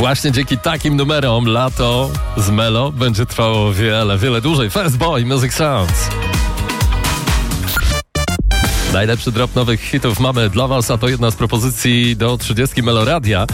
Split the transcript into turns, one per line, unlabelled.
Właśnie dzięki takim numerom lato z Melo będzie trwało wiele, wiele dłużej. First Boy, Music Sounds. Najlepszy drop nowych hitów mamy dla Was, a to jedna z propozycji do 30 Meloradia.